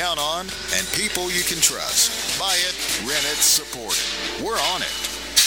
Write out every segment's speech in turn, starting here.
count on, and people you can trust. Buy it, rent it, support it. We're on it.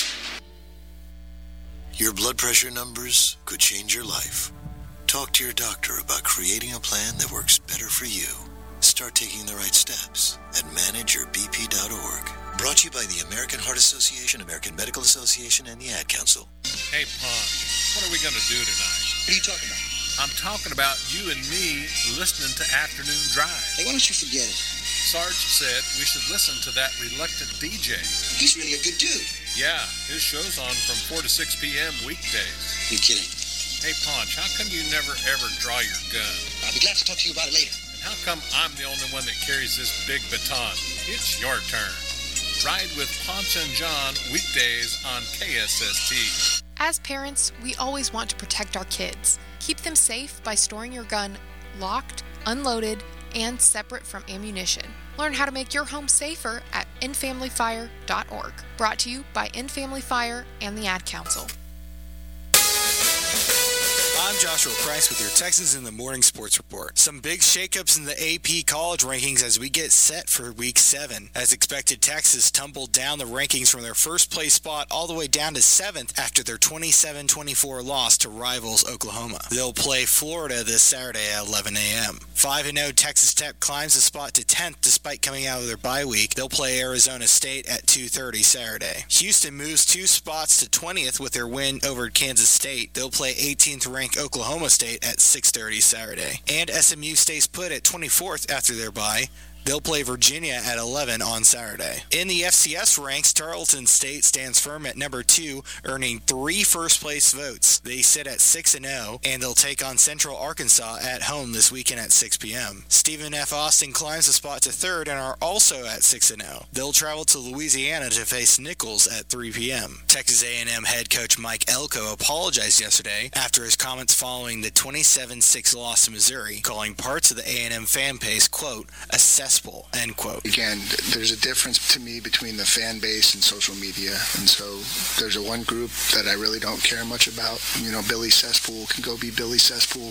Your blood pressure numbers could change your life. Talk to your doctor about creating a plan that works better for you. Start taking the right steps at manageYourBP.org. Brought to you by the American Heart Association, American Medical Association, and the Ad Council. Hey, Ponch, what are we going to do tonight? What are you talking about? I'm talking about you and me listening to Afternoon Drive. Hey, why don't you forget it? Sarge said we should listen to that reluctant DJ. He's really a good dude. Yeah, his show's on from 4 to 6 p.m. weekdays. You kidding? Hey, Ponch, how come you never ever draw your gun? I'll be glad to talk to you about it later. And how come I'm the only one that carries this big baton? It's your turn. Ride with Ponch and John weekdays on KSST. As parents, we always want to protect our kids. Keep them safe by storing your gun locked, unloaded, and separate from ammunition. Learn how to make your home safer at InFamilyFire.org. Brought to you by In Family Fire and the Ad Council. I'm Joshua Price with your Texans in the Morning Sports Report. Some big shakeups in the AP college rankings as we get set for Week 7. As expected, Texas tumbled down the rankings from their first place spot all the way down to 7th after their 27-24 loss to rivals Oklahoma. They'll play Florida this Saturday at 11 a.m. 5-0 Texas Tech climbs a spot to 10th despite coming out of their bye week. They'll play Arizona State at 2:30 Saturday. Houston moves 2 spots to 20th with their win over Kansas State. They'll play 18th ranked Oklahoma State at 6:30 Saturday. And SMU stays put at 24th after their bye. They'll play Virginia at 11 on Saturday. In the FCS ranks, Tarleton State stands firm at number 2, earning 3 first-place votes. They sit at 6-0, and they'll take on Central Arkansas at home this weekend at 6 p.m. Stephen F. Austin climbs a spot to 3rd and are also at 6-0. They'll travel to Louisiana to face Nichols at 3 p.m. Texas A&M head coach Mike Elko apologized yesterday after his comments following the 27-6 loss to Missouri, calling parts of the A&M fan base, quote, a cesspool, end quote. Again, there's a difference to me between the fan base and social media, and so there's one group that I really don't care much about. You know, Billy Cesspool can go be Billy Cesspool.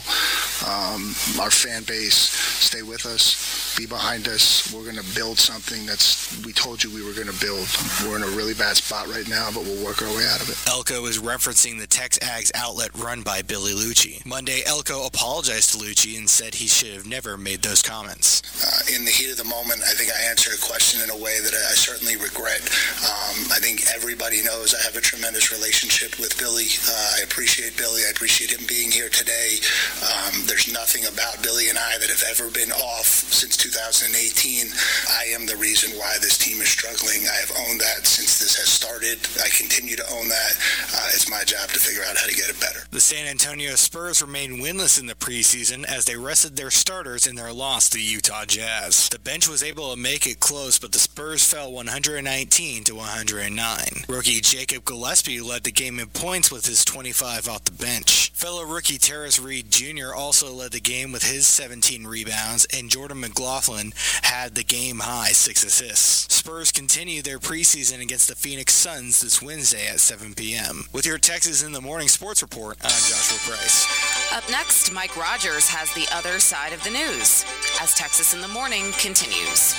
Our fan base, stay with us, be behind us. We're going to build something we told you we were going to build. We're in a really bad spot right now, but we'll work our way out of it. Elko is referencing the Tex Ags outlet run by Billy Lucci. Monday, Elko apologized to Lucci and said he should have never made those comments. In the heat of the moment, I think I answered a question in a way that I certainly regret. I think everybody knows I have a tremendous relationship with Billy. I appreciate Billy. I appreciate him being here today. There's nothing about Billy and I that have ever been off since 2018. I am the reason why this team is struggling. I have owned that since this has started. I continue to own that. It's my job to figure out how to get it better. The San Antonio Spurs remain winless in the preseason as they rested their starters in their loss to the Utah Jazz. The bench was able to make it close, but the Spurs fell 119 to 109. Rookie Jacob Gillespie led the game in points with his 25 off the bench. Fellow rookie Terrace Reed Jr. also led the game with his 17 rebounds, and Jordan McLaughlin had the game-high 6 assists. Spurs continue their preseason against the Phoenix Suns this Wednesday at 7 p.m. With your Texas in the Morning Sports Report, I'm Joshua Price. Up next, Mike Rogers has the other side of the news as Texas in the Morning continues.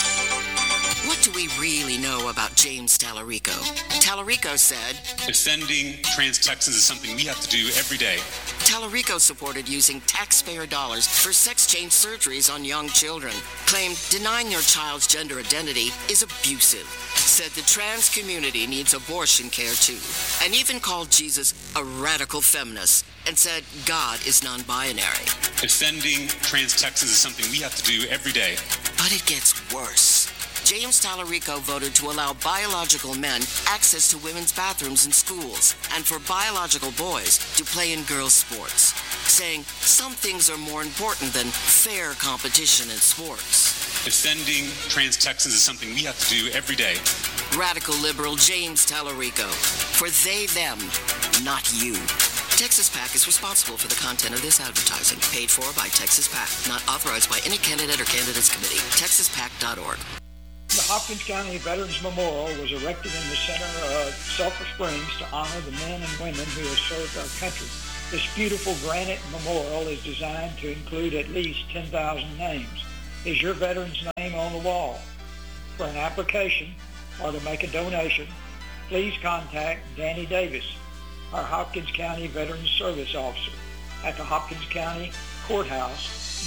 What do we really know about James Tallarico? Tallarico said, defending trans Texans is something we have to do every day. Tallarico supported using taxpayer dollars for sex change surgeries on young children. Claimed denying your child's gender identity is abusive. Said the trans community needs abortion care too. And even called Jesus a radical feminist. And said God is non-binary. Defending trans Texans is something we have to do every day. But it gets worse. James Tallarico voted to allow biological men access to women's bathrooms in schools and for biological boys to play in girls' sports, saying some things are more important than fair competition in sports. Defending trans Texans is something we have to do every day. Radical liberal James Tallarico. For they, them, not you. Texas PAC is responsible for the content of this advertising. Paid for by Texas PAC. Not authorized by any candidate or candidates committee. TexasPAC.org. The Hopkins County Veterans Memorial was erected in the center of Sulphur Springs to honor the men and women who have served our country. This beautiful granite memorial is designed to include at least 10,000 names. is your veteran's name on the wall. For an application or to make a donation, please contact Danny Davis, our Hopkins County Veterans Service Officer, at the Hopkins County Courthouse,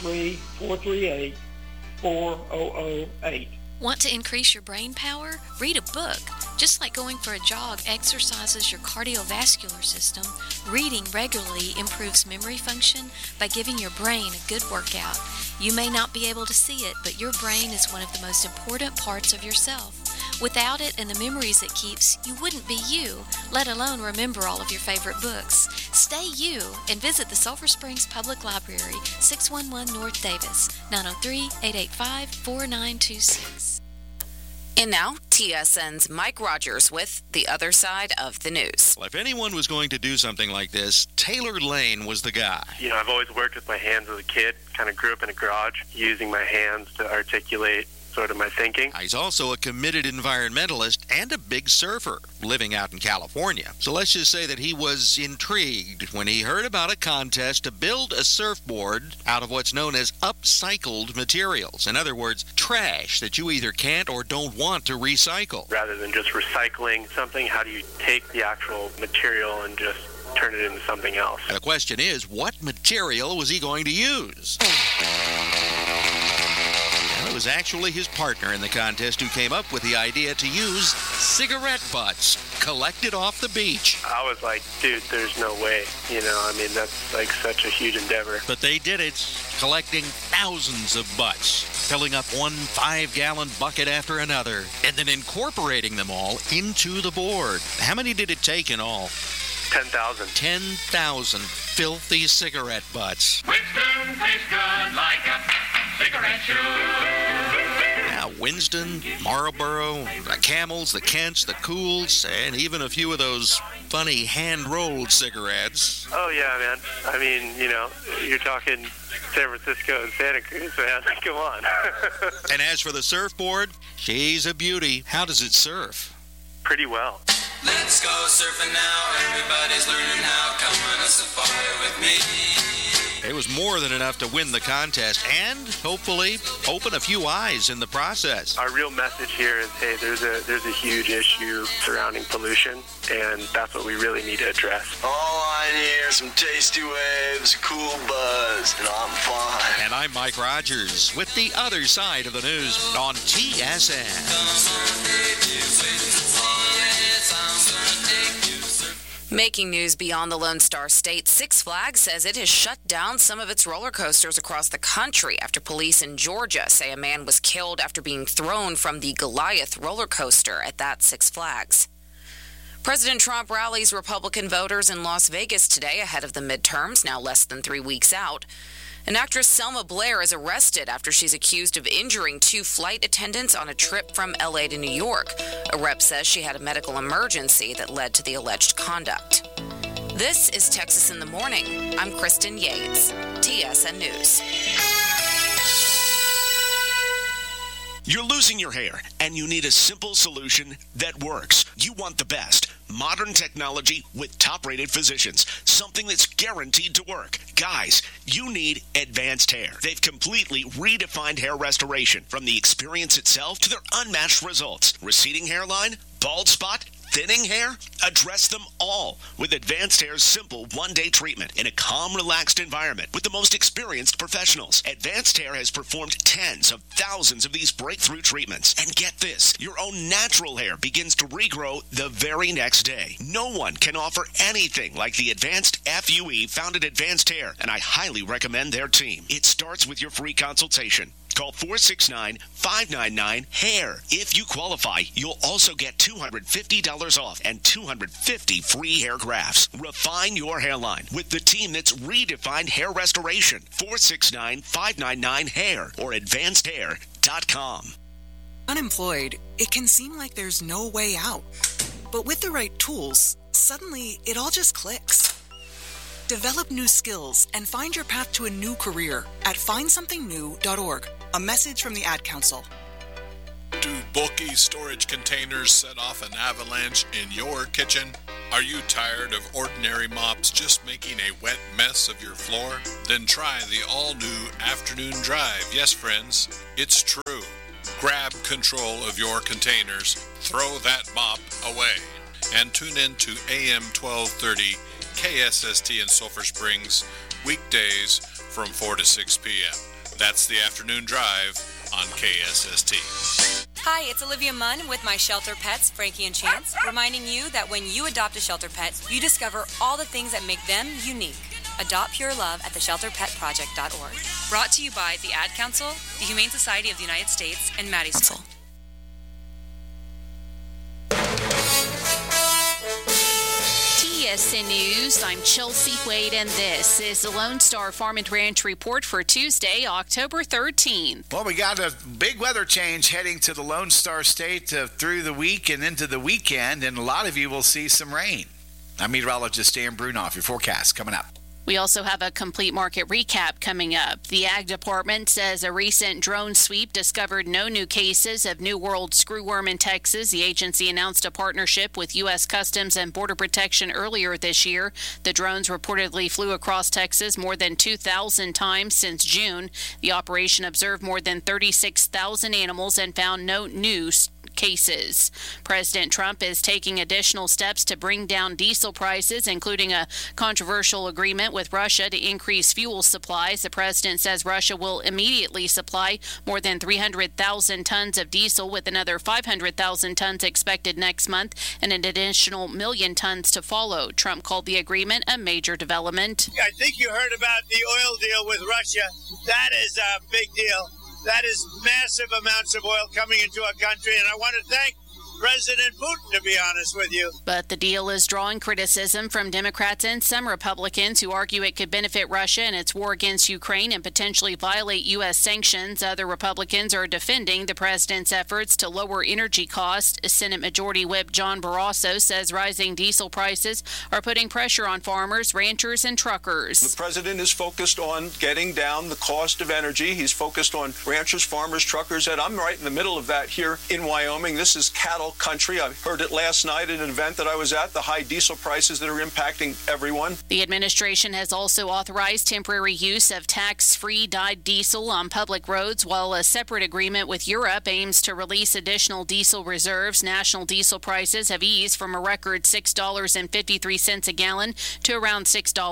903-438-4008. Want to increase your brain power? Read a book. Just like going for a jog exercises your cardiovascular system, reading regularly improves memory function by giving your brain a good workout. You may not be able to see it, but your brain is one of the most important parts of yourself. Without it and the memories it keeps, you wouldn't be you, let alone remember all of your favorite books. Stay you and visit the Sulphur Springs Public Library, 611 North Davis, 903-885-4926. And now, TSN's Mike Rogers with The Other Side of the News. Well, if anyone was going to do something like this, Taylor Lane was the guy. You know, I've always worked with my hands as a kid, kind of grew up in a garage, using my hands to articulate sort of my thinking. He's also a committed environmentalist and a big surfer, living out in California. So let's just say that he was intrigued when he heard about a contest to build a surfboard out of what's known as upcycled materials. In other words, trash that you either can't or don't want to recycle. Rather than just recycling something, how do you take the actual material and just turn it into something else? The question is, what material was he going to use? It was actually his partner in the contest who came up with the idea to use cigarette butts collected off the beach. I was like, dude, there's no way. You know, I mean, that's like such a huge endeavor. But they did it, collecting thousands of butts, filling up one 5-gallon bucket after another, and then incorporating them all into the board. How many did it take in all? 10,000. 10,000 filthy cigarette butts. Winston tastes good like a cigarette shoe. Now, Winston, Marlboro, the Camels, the Kents, the Cools, and even a few of those funny hand-rolled cigarettes. Oh, yeah, man. I mean, you know, you're talking San Francisco and Santa Cruz, man. Come on. And as for the surfboard, she's a beauty. How does it surf? Pretty well. Let's go surfing now. Everybody's learning how. Come on a safari with me. It was more than enough to win the contest and, hopefully, open a few eyes in the process. Our real message here is, hey, there's a huge issue surrounding pollution, and that's what we really need to address. All I need are some tasty waves, cool buzz, and I'm fine. And I'm Mike Rogers with The Other Side of the News on TSN. Making news beyond the Lone Star State, Six Flags says it has shut down some of its roller coasters across the country after police in Georgia say a man was killed after being thrown from the Goliath roller coaster at that Six Flags. President Trump rallies Republican voters in Las Vegas today ahead of the midterms, now less than 3 weeks out. And actress Selma Blair is arrested after she's accused of injuring 2 flight attendants on a trip from L.A. to New York. A rep says she had a medical emergency that led to the alleged conduct. This is Texas in the Morning. I'm Kristen Yates, TSN News. You're losing your hair, and you need a simple solution that works. You want the best. Modern technology with top-rated physicians. Something that's guaranteed to work. Guys, you need Advanced Hair. They've completely redefined hair restoration, from the experience itself to their unmatched results. Receding hairline, bald spot, thinning hair? Address them all with Advanced Hair's simple one-day treatment in a calm, relaxed environment with the most experienced professionals. Advanced Hair has performed tens of thousands of these breakthrough treatments. And get this, your own natural hair begins to regrow the very next day. No one can offer anything like the Advanced FUE found at Advanced Hair, and I highly recommend their team. It starts with your free consultation. Call 469-599-HAIR. If you qualify, you'll also get $250 off and 250 free hair grafts. Refine your hairline with the team that's redefined hair restoration. 469-599-HAIR or advancedhair.com. Unemployed, it can seem like there's no way out. But with the right tools, suddenly it all just clicks. Develop new skills and find your path to a new career at findsomethingnew.org. A message from the Ad Council. Do bulky storage containers set off an avalanche in your kitchen? Are you tired of ordinary mops just making a wet mess of your floor? Then try the all-new Afternoon Drive. Yes, friends, it's true. Grab control of your containers, throw that mop away, and tune in to AM 1230 KSST in Sulphur Springs, weekdays from 4 to 6 p.m. That's the Afternoon Drive on KSST. Hi, it's Olivia Munn with My Shelter Pets, Frankie and Chance, reminding you that when you adopt a shelter pet, you discover all the things that make them unique. Adopt Pure Love at theshelterpetproject.org. Brought to you by the Ad Council, the Humane Society of the United States, and Maddie's Council. TSN News, I'm Chelsea Wade, and this is the Lone Star Farm and Ranch Report for Tuesday, October 13th. Well, we got a big weather change heading to the Lone Star State through the week and into the weekend, and a lot of you will see some rain. I'm meteorologist Dan Brunoff. Your forecast coming up. We also have a complete market recap coming up. The Ag Department says a recent drone sweep discovered no new cases of New World screwworm in Texas. The agency announced a partnership with U.S. Customs and Border Protection earlier this year. The drones reportedly flew across Texas more than 2,000 times since June. The operation observed more than 36,000 animals and found no new cases. President Trump is taking additional steps to bring down diesel prices, including a controversial agreement with Russia to increase fuel supplies. The president says Russia will immediately supply more than 300,000 tons of diesel, with another 500,000 tons expected next month and an additional 1 million tons to follow. Trump called the agreement a major development. I think you heard about the oil deal with Russia. That is a big deal. That is massive amounts of oil coming into our country, and I want to thank President Putin, to be honest with you. But the deal is drawing criticism from Democrats and some Republicans who argue it could benefit Russia in its war against Ukraine and potentially violate U.S. sanctions. Other Republicans are defending the president's efforts to lower energy costs. Senate Majority Whip John Barrasso says rising diesel prices are putting pressure on farmers, ranchers, and truckers. The president is focused on getting down the cost of energy. He's focused on ranchers, farmers, truckers, and I'm right in the middle of that here in Wyoming. This is cattle country. I heard it last night at an event that I was at, the high diesel prices that are impacting everyone. The administration has also authorized temporary use of tax-free dyed diesel on public roads, while a separate agreement with Europe aims to release additional diesel reserves. National diesel prices have eased from a record $6.53 a gallon to around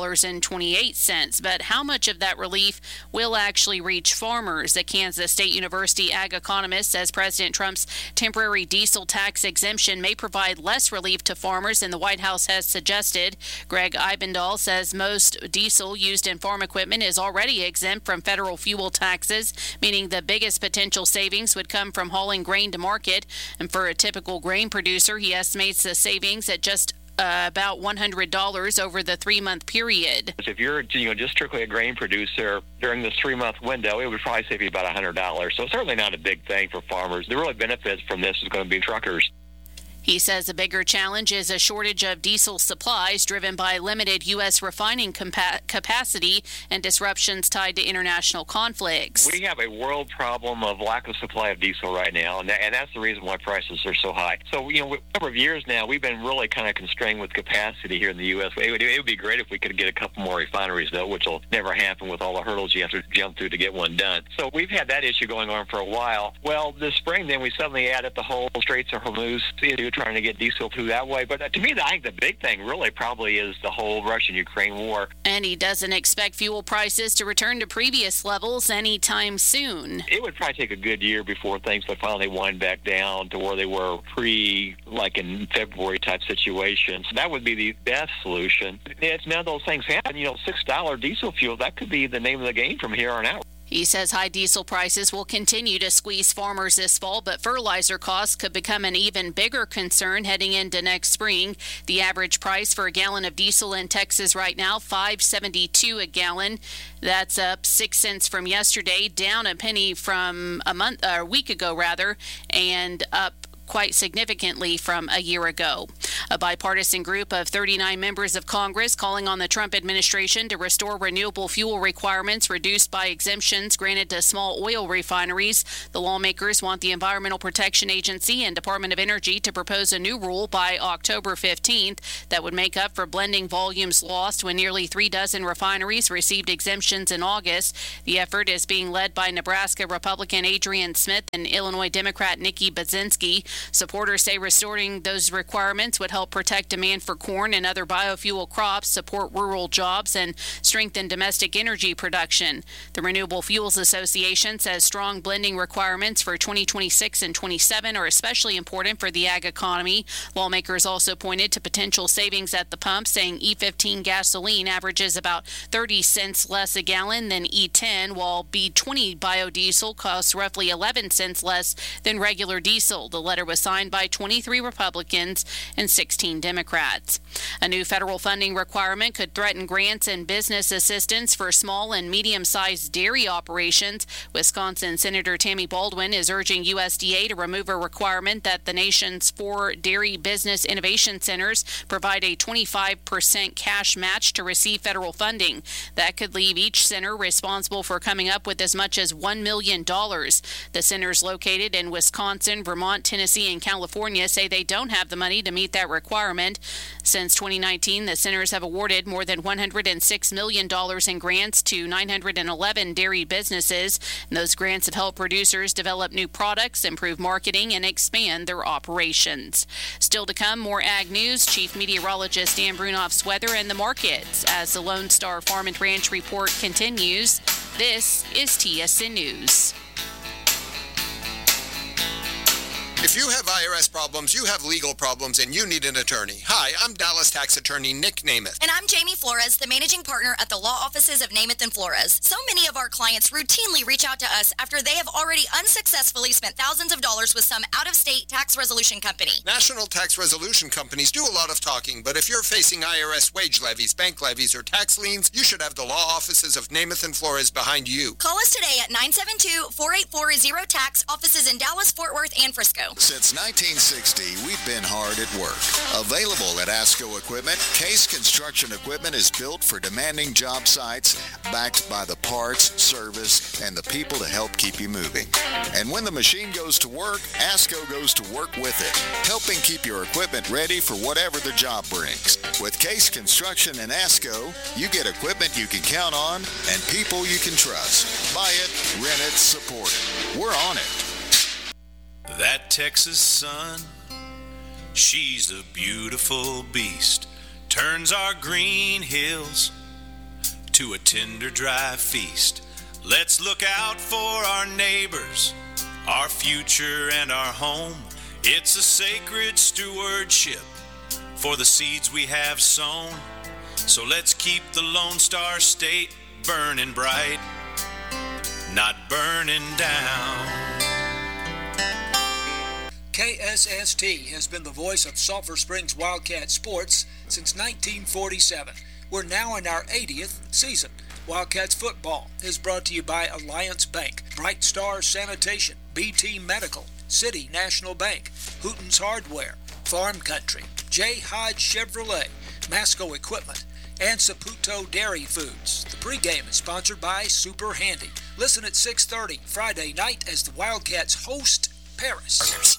$6.28. But how much of that relief will actually reach farmers? The Kansas State University ag economist says President Trump's temporary diesel tax exemption may provide less relief to farmers than the White House has suggested. Greg Eibendahl says most diesel used in farm equipment is already exempt from federal fuel taxes, meaning the biggest potential savings would come from hauling grain to market. And for a typical grain producer, he estimates the savings at just about $100 over the 3-month period. If you're just strictly a grain producer during this 3-month window, it would probably save you about $100. So it's certainly not a big thing for farmers. The really benefits from this is going to be truckers. He says a bigger challenge is a shortage of diesel supplies driven by limited U.S. refining capacity and disruptions tied to international conflicts. We have a world problem of lack of supply of diesel right now, and that's the reason why prices are so high. So, a number of years now, we've been really kind of constrained with capacity here in the U.S. It would be great if we could get a couple more refineries, though, which will never happen with all the hurdles you have to jump through to get one done. So we've had that issue going on for a while. Well, this spring, then, we suddenly added the whole Straits of Hormuz issue, trying to get diesel through that way. But to me, I think the big thing really probably is the whole Russian-Ukraine war. And he doesn't expect fuel prices to return to previous levels anytime soon. It would probably take a good year before things would finally wind back down to where they were like in February type situations. That would be the best solution. It's none of those things happen. $6 diesel fuel, that could be the name of the game from here on out. He says high diesel prices will continue to squeeze farmers this fall, but fertilizer costs could become an even bigger concern heading into next spring. The average price for a gallon of diesel in Texas right now, $5.72 a gallon. That's up 6 cents from yesterday, down a penny from a week ago, and up quite significantly from a year ago. A bipartisan group of 39 members of Congress calling on the Trump administration to restore renewable fuel requirements reduced by exemptions granted to small oil refineries. The lawmakers want the Environmental Protection Agency and Department of Energy to propose a new rule by October 15th that would make up for blending volumes lost when nearly 36 refineries received exemptions in August. The effort is being led by Nebraska Republican Adrian Smith and Illinois Democrat Nikki Budzinski. Supporters say restoring those requirements would help protect demand for corn and other biofuel crops, support rural jobs, and strengthen domestic energy production. The Renewable Fuels Association says strong blending requirements for 2026 and 27 are especially important for the ag economy. Lawmakers also pointed to potential savings at the pump, saying E15 gasoline averages about 30 cents less a gallon than E10, while B20 biodiesel costs roughly 11 cents less than regular diesel. The letter was signed by 23 Republicans and 16 Democrats. A new federal funding requirement could threaten grants and business assistance for small and medium-sized dairy operations. Wisconsin Senator Tammy Baldwin is urging USDA to remove a requirement that the nation's 4 dairy business innovation centers provide a 25% cash match to receive federal funding. That could leave each center responsible for coming up with as much as $1 million. The centers located in Wisconsin, Vermont, Tennessee, and California say they don't have the money to meet that requirement. Since 2019, the centers have awarded more than $106 million in grants to 911 dairy businesses. And those grants have helped producers develop new products, improve marketing, and expand their operations. Still to come, more ag news, Chief Meteorologist Dan Brunoff's weather and the markets as the Lone Star Farm and Ranch Report continues. This is TSN News. If you have IRS problems, you have legal problems, and you need an attorney. Hi, I'm Dallas tax attorney Nick Namath. And I'm Jamie Flores, the managing partner at the law offices of Namath and Flores. So many of our clients routinely reach out to us after they have already unsuccessfully spent thousands of dollars with some out-of-state tax resolution company. National tax resolution companies do a lot of talking, but if you're facing IRS wage levies, bank levies, or tax liens, you should have the law offices of Namath and Flores behind you. Call us today at 972-484-0TAX, offices in Dallas, Fort Worth, and Frisco. Since 1960, we've been hard at work. Available at ASCO Equipment, Case Construction Equipment is built for demanding job sites, backed by the parts, service, and the people to help keep you moving. And when the machine goes to work, ASCO goes to work with it, helping keep your equipment ready for whatever the job brings. With Case Construction and ASCO, you get equipment you can count on and people you can trust. Buy it, rent it, support it. We're on it. That Texas sun, she's a beautiful beast, turns our green hills to a tender dry feast. Let's look out for our neighbors, our future and our home. It's a sacred stewardship for the seeds we have sown. So let's keep the Lone Star State burning bright, not burning down. KSST has been the voice of Sulphur Springs Wildcat sports since 1947. We're now in our 80th season. Wildcats football is brought to you by Alliance Bank, Bright Star Sanitation, BT Medical, City National Bank, Hooten's Hardware, Farm Country, J. Hodge Chevrolet, Masco Equipment, and Saputo Dairy Foods. The pregame is sponsored by Super Handy. Listen at 6:30 Friday night as the Wildcats host Paris.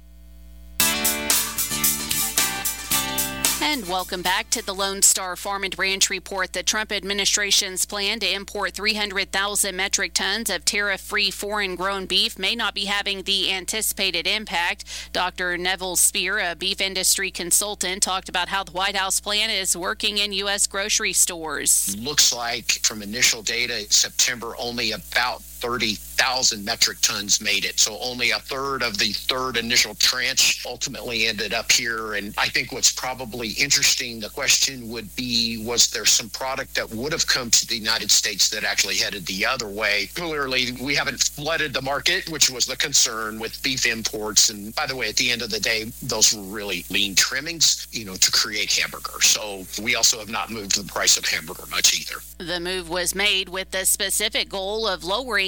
And welcome back to the Lone Star Farm and Ranch Report. The Trump administration's plan to import 300,000 metric tons of tariff-free foreign-grown beef may not be having the anticipated impact. Dr. Neville Spear, a beef industry consultant, talked about how the White House plan is working in U.S. grocery stores. Looks like from initial data in September, only about 30,000 metric tons made it. So only a third of the third initial tranche ultimately ended up here. And I think what's probably interesting, the question would be, was there some product that would have come to the United States that actually headed the other way? Clearly, we haven't flooded the market, which was the concern with beef imports. And by the way, at the end of the day, those were really lean trimmings, to create hamburgers. So we also have not moved the price of hamburger much either. The move was made with the specific goal of lowering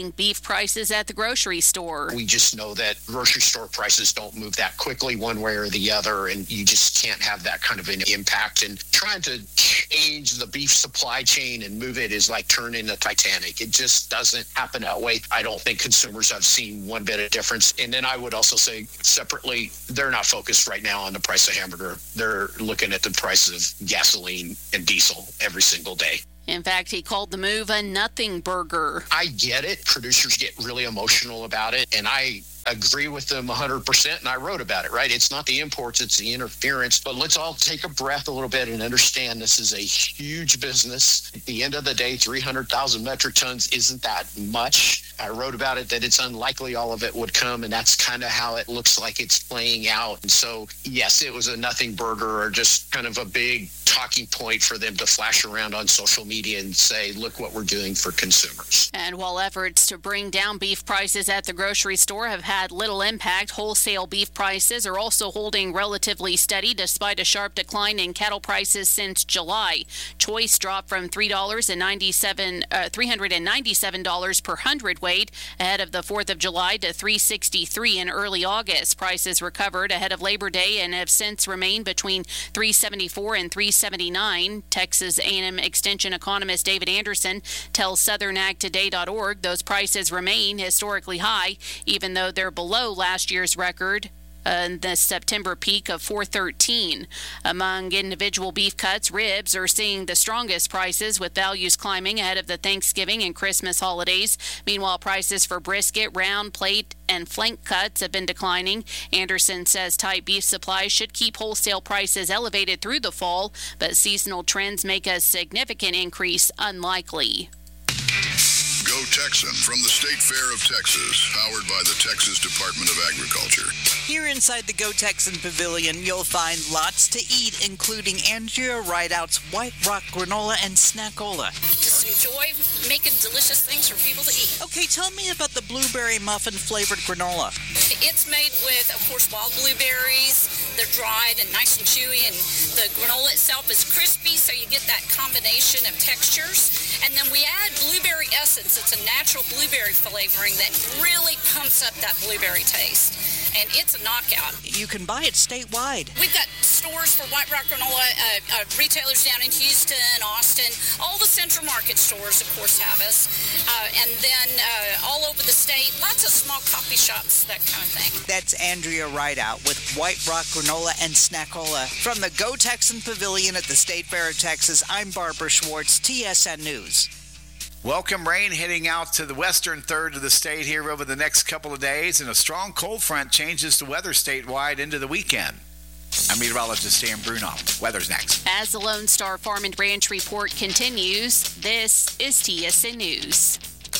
holding beef prices at the grocery store. We just know that grocery store prices don't move that quickly one way or the other, and you just can't have that kind of an impact. And trying to change the beef supply chain and move it is like turning the Titanic. It just doesn't happen that way. I don't think consumers have seen one bit of difference. And then I would also say separately, they're not focused right now on the price of hamburger. They're looking at the prices of gasoline and diesel every single day. In fact, he called the move a nothing burger. I get it. Producers get really emotional about it, and I agree with them 100%, and I wrote about it, right? It's not the imports, it's the interference. But let's all take a breath a little bit and understand this is a huge business. At the end of the day, 300,000 metric tons isn't that much. I wrote about it that it's unlikely all of it would come, and that's kind of how it looks like it's playing out. And so, yes, it was a nothing burger or just kind of a big talking point for them to flash around on social media and say, look what we're doing for consumers. And while efforts to bring down beef prices at the grocery store have had little impact, wholesale beef prices are also holding relatively steady despite a sharp decline in cattle prices since July. Choice dropped from $397 per hundredweight ahead of the 4th of July to $363 in early August. Prices recovered ahead of Labor Day and have since remained between $374 and $379. Texas A&M Extension economist David Anderson tells SouthernAgToday.org those prices remain historically high, even though they're below last year's record. The September peak of $413. Among individual beef cuts, ribs are seeing the strongest prices, with values climbing ahead of the Thanksgiving and Christmas holidays. Meanwhile, prices for brisket, round, plate, and flank cuts have been declining. Anderson says tight beef supplies should keep wholesale prices elevated through the fall, but seasonal trends make a significant increase unlikely. Go Texan from the State Fair of Texas, powered by the Texas Department of Agriculture. Here inside the Go Texan Pavilion, you'll find lots to eat, including Andrea Rideout's White Rock Granola and Snackola. Just enjoy making delicious things for people to eat. Okay, tell me about the blueberry muffin flavored granola. It's made with, of course, wild blueberries. They're dried and nice and chewy, and the granola itself is crispy, so you get that combination of textures. And then we add blueberry essence. It's a natural blueberry flavoring that really pumps up that blueberry taste. And it's a knockout. You can buy it statewide. We've got stores for White Rock Granola, retailers down in Houston, Austin. All the Central Market stores, of course, have us. And then all over the state, lots of small coffee shops, that kind of thing. That's Andrea Rideout with White Rock Granola and Snackola. From the Go Texan Pavilion at the State Fair of Texas, I'm Barbara Schwartz, TSN News. Welcome rain heading out to the western third of the state here over the next couple of days, and a strong cold front changes the weather statewide into the weekend. I'm meteorologist Dan Brunoff. Weather's next. As the Lone Star Farm and Ranch Report continues, this is TSN News.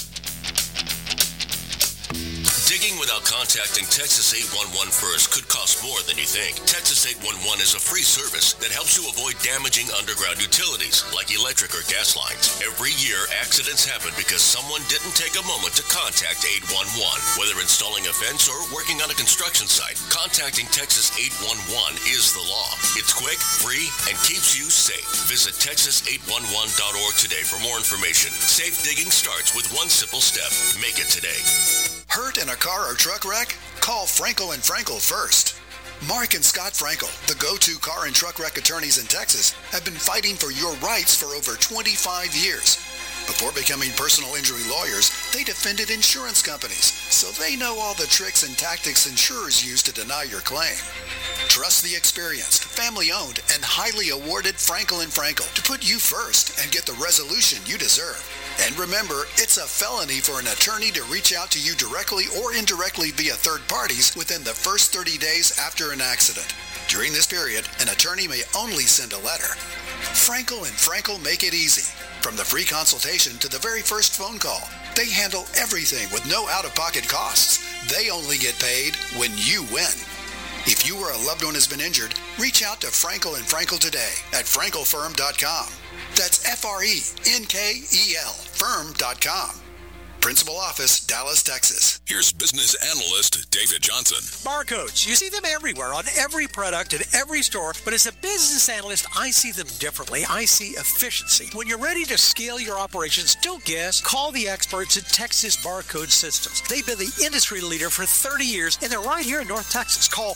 Digging without contacting Texas 811 first could cost more than you think. Texas 811 is a free service that helps you avoid damaging underground utilities like electric or gas lines. Every year, accidents happen because someone didn't take a moment to contact 811. Whether installing a fence or working on a construction site, contacting Texas 811 is the law. It's quick, free, and keeps you safe. Visit Texas811.org today for more information. Safe digging starts with one simple step. Make it today. Hurt in a car or truck wreck? Call Frankel & Frankel first. Mark and Scott Frankel, the go-to car and truck wreck attorneys in Texas, have been fighting for your rights for over 25 years. Before becoming personal injury lawyers, they defended insurance companies, so they know all the tricks and tactics insurers use to deny your claim. Trust the experienced, family-owned, and highly awarded Frankel & Frankel to put you first and get the resolution you deserve. And remember, it's a felony for an attorney to reach out to you directly or indirectly via third parties within the first 30 days after an accident. During this period, an attorney may only send a letter. Frankel & Frankel make it easy. From the free consultation to the very first phone call, they handle everything with no out-of-pocket costs. They only get paid when you win. If you or a loved one has been injured, reach out to Frankel & Frankel today at frankelfirm.com. That's F-R-E-N-K-E-L firm.com. Principal office, Dallas, Texas. Here's business analyst David Johnson. Barcodes. You see them everywhere on every product in every store, but as a business analyst, I see them differently. I see efficiency. When you're ready to scale your operations, don't guess. Call the experts at Texas Barcode Systems. They've been the industry leader for 30 years, and they're right here in North Texas. Call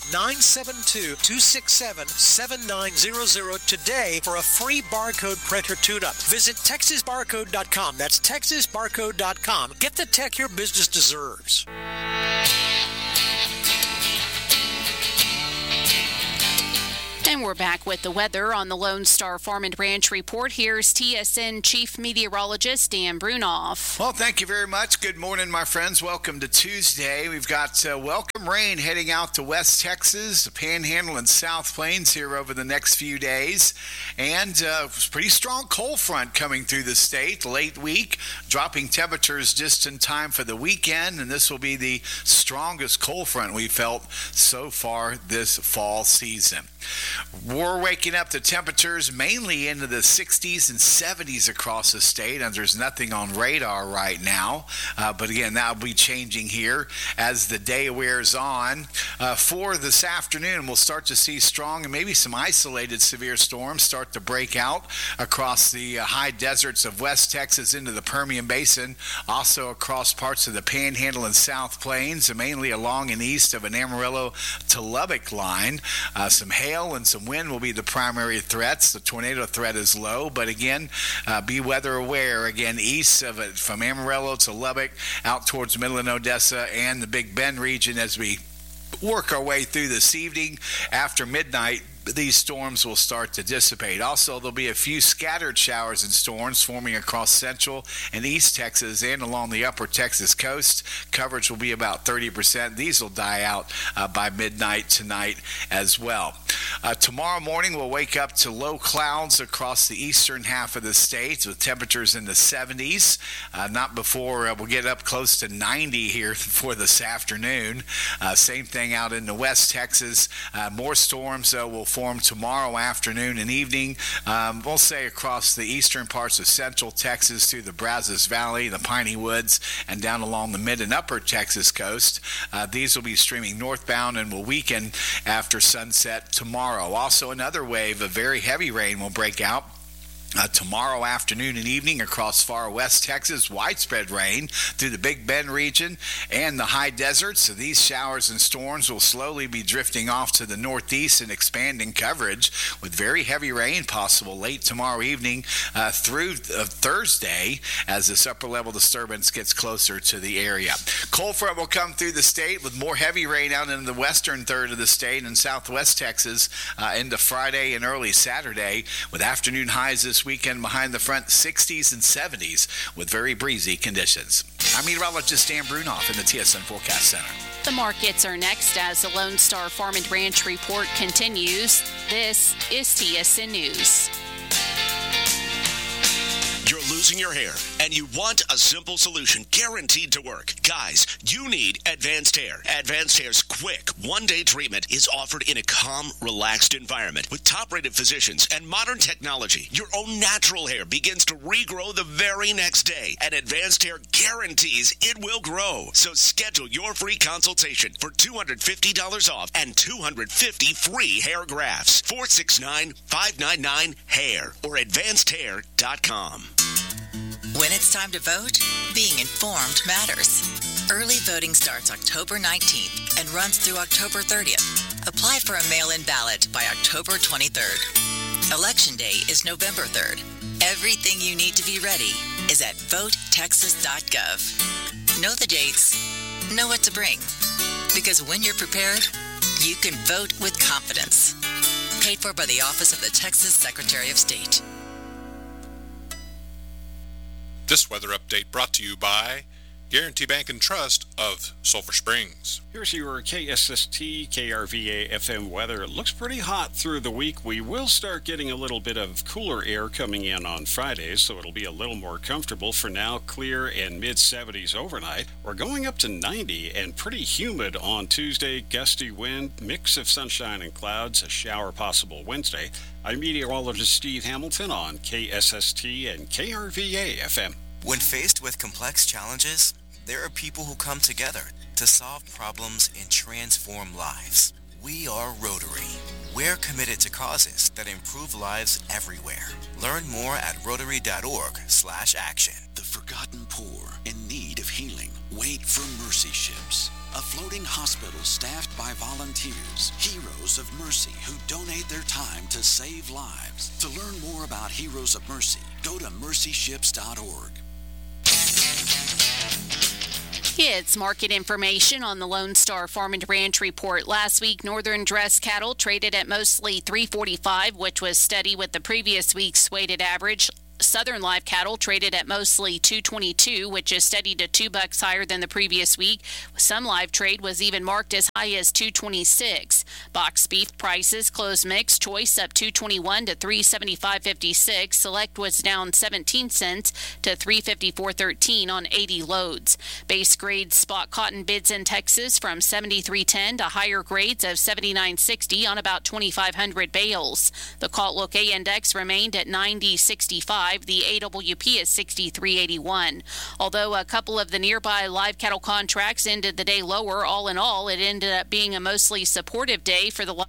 972-267-7900 today for a free barcode printer tune-up. Visit TexasBarcode.com. That's TexasBarcode.com. Get the tech your business deserves. And we're back with the weather on the Lone Star Farm and Ranch Report. Here's TSN Chief Meteorologist Dan Brunoff. Well, thank you very much. Good morning, my friends. Welcome to Tuesday. We've got welcome rain heading out to West Texas, the Panhandle and South Plains here over the next few days. And pretty strong cold front coming through the state late week, dropping temperatures just in time for the weekend. And this will be the strongest cold front we felt so far this fall season. We're waking up to temperatures mainly into the 60s and 70s across the state, and there's nothing on radar right now. But again, that'll be changing here as the day wears on. For this afternoon, we'll start to see strong and maybe some isolated severe storms start to break out across the high deserts of West Texas into the Permian Basin, also across parts of the Panhandle and South Plains, and mainly along and east of an Amarillo to Lubbock line. Some hail and some wind will be the primary threats. The tornado threat is low, but again, be weather aware. Again, east of it from Amarillo to Lubbock, out towards Midland, Odessa, and the Big Bend region as we work our way through this evening. After midnight, these storms will start to dissipate. Also, there'll be a few scattered showers and storms forming across central and east Texas and along the upper Texas coast. Coverage will be about 30%. These will die out by midnight tonight as well. Tomorrow morning, we'll wake up to low clouds across the eastern half of the state with temperatures in the 70s. Not before we'll get up close to 90 here for this afternoon. Same thing out in the West Texas. More storms will form tomorrow afternoon and evening. We'll say across the eastern parts of central Texas through the Brazos Valley, the Piney Woods, and down along the mid and upper Texas coast. These will be streaming northbound and will weaken after sunset tomorrow. Also, another wave of very heavy rain will break out tomorrow afternoon and evening across far west Texas. Widespread rain through the Big Bend region and the high deserts. So these showers and storms will slowly be drifting off to the northeast and expanding coverage with very heavy rain possible late tomorrow evening through Thursday as this upper level disturbance gets closer to the area. Cold front will come through the state with more heavy rain out in the western third of the state and southwest Texas into Friday and early Saturday, with afternoon highs this weekend behind the front 60s and 70s with very breezy conditions. I'm meteorologist Dan Brunoff in the TSN Forecast Center. The markets are next as the Lone Star Farm and Ranch Report continues. This is TSN News. You're losing your hair, and you want a simple solution guaranteed to work. Guys, you need Advanced Hair. Advanced Hair's quick one-day treatment is offered in a calm, relaxed environment with top-rated physicians and modern technology. Your own natural hair begins to regrow the very next day, and Advanced Hair guarantees it will grow. So schedule your free consultation for $250 off and 250 free hair grafts. 469-599-HAIR or advancedhair.com. When it's time to vote, being informed matters. Early voting starts October 19th and runs through October 30th. Apply for a mail-in ballot by October 23rd. Election Day is November 3rd. Everything you need to be ready is at votetexas.gov. Know the dates, know what to bring. Because when you're prepared, you can vote with confidence. Paid for by the Office of the Texas Secretary of State. This weather update brought to you by Guarantee Bank and Trust of Sulphur Springs. Here's your KSST KRVA FM weather. It looks pretty hot through the week. We will start getting a little bit of cooler air coming in on Friday, so it'll be a little more comfortable. For now, clear and mid-70s overnight. We're going up to 90 and pretty humid on Tuesday. Gusty wind, mix of sunshine and clouds, a shower possible Wednesday. I'm meteorologist Steve Hamilton on KSST and KRVA FM. When faced with complex challenges, there are people who come together to solve problems and transform lives. We are Rotary. We're committed to causes that improve lives everywhere. Learn more at rotary.org/action. The forgotten poor in need of healing wait for Mercy Ships, a floating hospital staffed by volunteers, heroes of mercy who donate their time to save lives. To learn more about Heroes of Mercy, go to mercyships.org. It's market information on the Lone Star Farm and Ranch Report. Last week, Northern Dress cattle traded at mostly $345, which was steady with the previous week's weighted average. Southern live cattle traded at mostly $222, which is steady to $2 higher than the previous week. Some live trade was even marked as high as $226. Box beef prices closed mixed. Choice up $221 to $375.56. Select was down 17 cents to $354.13 on 80 loads. Base grade spot cotton bids in Texas from $73.10 to higher grades of $79.60 on about 2,500 bales. The Calt A index remained at 90.65. The AWP is 63.81. Although a couple of the nearby live cattle contracts ended the day lower, all in all, it ended up being a mostly supportive day for the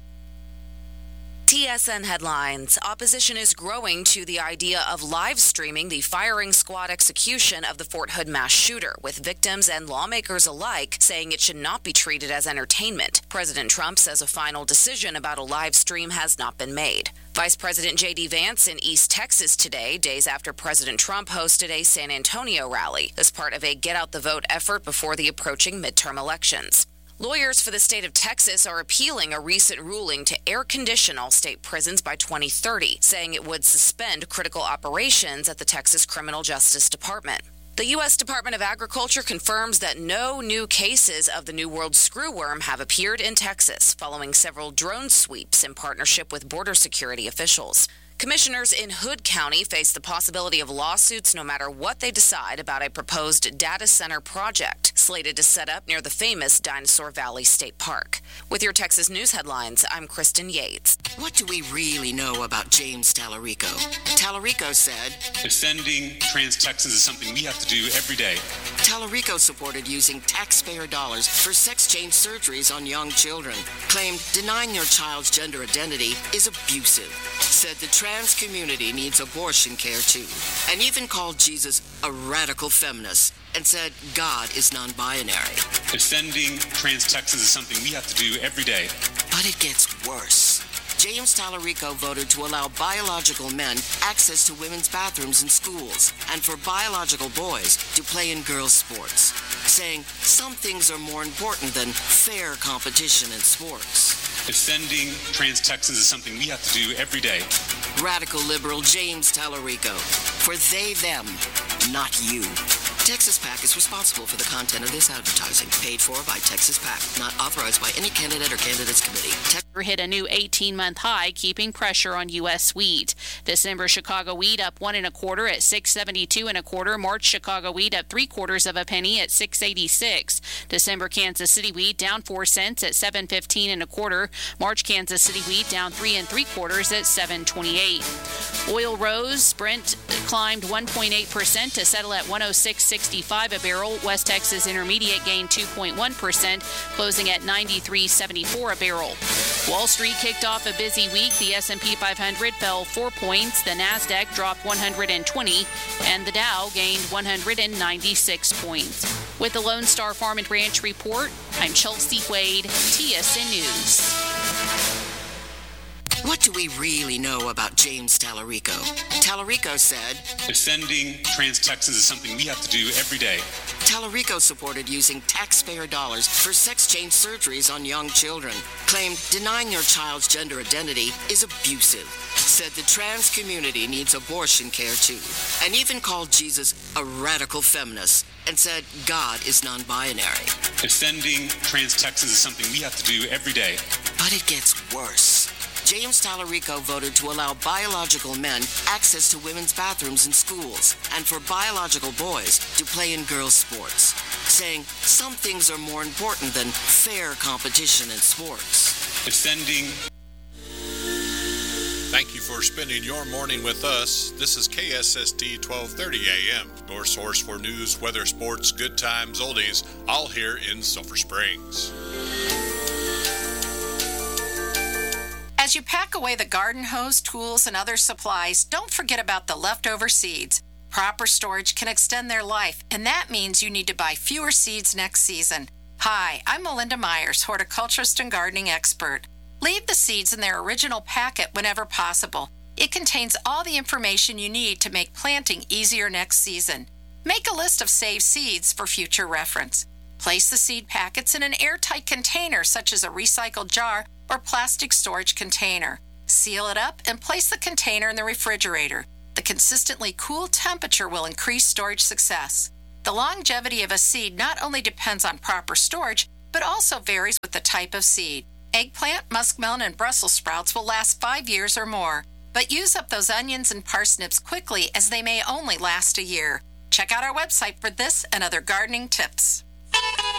TSN headlines. Opposition is growing to the idea of live streaming the firing squad execution of the Fort Hood mass shooter, with victims and lawmakers alike saying it should not be treated as entertainment. President Trump says a final decision about a live stream has not been made. Vice President J.D. Vance in East Texas today, days after President Trump hosted a San Antonio rally as part of a get-out-the-vote effort before the approaching midterm elections. Lawyers for the state of Texas are appealing a recent ruling to air condition all state prisons by 2030, saying it would suspend critical operations at the Texas Criminal Justice Department. The U.S. Department of Agriculture confirms that no new cases of the New World screwworm have appeared in Texas, following several drone sweeps in partnership with border security officials. Commissioners in Hood County face the possibility of lawsuits no matter what they decide about a proposed data center project slated to set up near the famous Dinosaur Valley State Park. With your Texas News headlines, I'm Kristen Yates. What do we really know about James Tallarico? Tallarico said, "Defending trans Texans is something we have to do every day." Tallarico supported using taxpayer dollars for sex change surgeries on young children. Claimed denying your child's gender identity is abusive. Said the trans community needs abortion care too. And even called Jesus a radical feminist and said God is non-binary. Defending trans Texans is something we have to do every day. But it gets worse. James Tallarico voted to allow biological men access to women's bathrooms in schools and for biological boys to play in girls' sports, saying some things are more important than fair competition in sports. Defending trans Texans is something we have to do every day. Radical liberal James Tallarico. For they, them, not you. Texas PAC is responsible for the content of this advertising. Paid for by Texas PAC. Not authorized by any candidate or candidates committee. Hit a new 18-month high, keeping pressure on U.S. wheat. December Chicago wheat up 1 1/4 at $6.72 1/4. March Chicago wheat up 3/4 penny at $6.86. December Kansas City wheat down 4 cents at $7.15 1/4. March Kansas City wheat down 3 3/4 at $7.28. Oil rose. Brent climbed 1.8% to settle at $106.65 a barrel. West Texas Intermediate gained 2.1%, closing at $93.74 a barrel. Wall Street kicked off a busy week. The S&P 500 fell 4 points. The Nasdaq dropped 120, and the Dow gained 196 points. With the Lone Star Farm and Ranch Report, I'm Chelsea Wade, TSN News. What do we really know about James Tallarico? Tallarico said, "Defending trans Texans is something we have to do every day." Tallarico supported using taxpayer dollars for sex change surgeries on young children. Claimed denying your child's gender identity is abusive. Said the trans community needs abortion care too. And even called Jesus a radical feminist and said God is non-binary. Defending trans Texans is something we have to do every day. But it gets worse. James Tallarico voted to allow biological men access to women's bathrooms in schools and for biological boys to play in girls' sports, saying some things are more important than fair competition in sports. Defending. Thank you for for spending your morning with us. This is KSST 1230 AM, your source for news, weather, sports, good times, oldies, all here in Sulphur Springs. As you pack away the garden hose, tools, and other supplies, don't forget about the leftover seeds. Proper storage can extend their life, and that means you need to buy fewer seeds next season. Hi, I'm Melinda Myers, horticulturist and gardening expert. Leave the seeds in their original packet whenever possible. It contains all the information you need to make planting easier next season. Make a list of saved seeds for future reference. Place the seed packets in an airtight container such as a recycled jar or plastic storage container. Seal it up and place the container in the refrigerator. The consistently cool temperature will increase storage success. The longevity of a seed not only depends on proper storage, but also varies with the type of seed. Eggplant, muskmelon, and Brussels sprouts will last 5 years or more, but use up those onions and parsnips quickly as they may only last a year. Check out our website for this and other gardening tips.